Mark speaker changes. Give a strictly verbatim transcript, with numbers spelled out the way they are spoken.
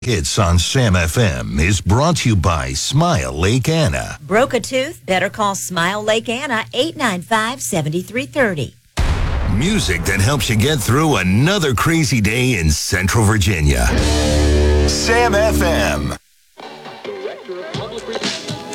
Speaker 1: Hits on Sam F M is brought to you by Smile Lake Anna.
Speaker 2: Broke a tooth? Better call Smile Lake Anna, eight nine five, seven three three zero.
Speaker 1: Music that helps you get through another crazy day in Central Virginia. Sam F M.